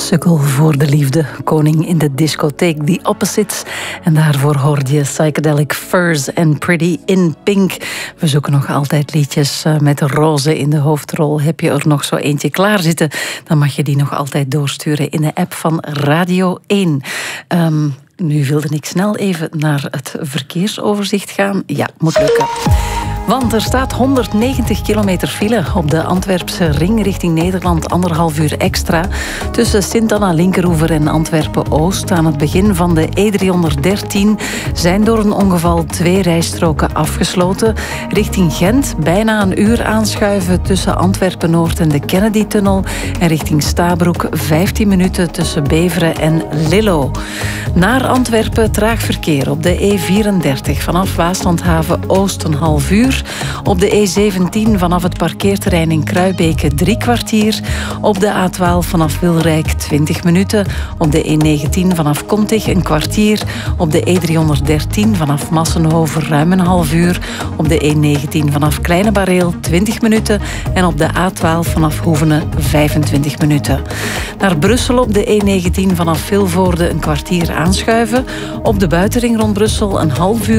Sukkel voor de liefde, koning in de discotheek The Opposites. En daarvoor hoorde je Psychedelic Furs en Pretty in Pink. We zoeken nog altijd liedjes met roze in de hoofdrol. Heb je er nog zo eentje klaarzitten, dan mag je die nog altijd doorsturen in de app van Radio 1. Nu wilde ik snel even naar het verkeersoverzicht gaan. Ja, moet lukken. Want er staat 190 kilometer file op de Antwerpse ring richting Nederland, 1,5 uur extra. Tussen Sint-Anna Linkeroever en Antwerpen-Oost. Aan het begin van de E313 zijn door een ongeval 2 rijstroken afgesloten. Richting Gent bijna een uur aanschuiven tussen Antwerpen-Noord en de Kennedy-tunnel. En richting Stabroek 15 minuten tussen Beveren en Lillo. Naar Antwerpen traag verkeer op de E34 vanaf Waaslandhaven Oost een half uur. Op de E17 vanaf het parkeerterrein in Kruibeke 3 kwartier. Op de A12 vanaf Wilrijk 20 minuten. Op de E19 vanaf Kontig een kwartier. Op de E313 vanaf Massenhoven ruim een half uur. Op de E19 vanaf Kleine Bareel 20 minuten. En op de A12 vanaf Hoevenen 25 minuten. Naar Brussel op de E19 vanaf Vilvoorde een kwartier aanschuiven. Op de buitenring rond Brussel een half uur